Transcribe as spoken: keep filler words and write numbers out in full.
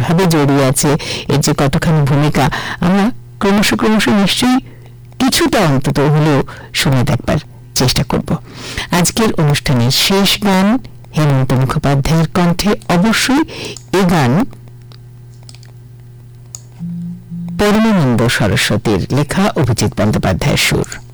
কিভাবে জড়িয়ে আছে, এর যে কতখানি ভূমিকা, আমরা ক্রমশ ক্রমশ নিশ্চয়ই কিছুটা অন্তত হলেও শুনে দেখবার চেষ্টা করব। আজকের অনুষ্ঠানের শেষ গান হেমন্ত মুখোপাধ্যায়ের কণ্ঠে, অবশ্যই এ গান পরমানন্দ সরস্বতীর লেখা, অভিজিৎ বন্দ্যোপাধ্যায়ের সুর।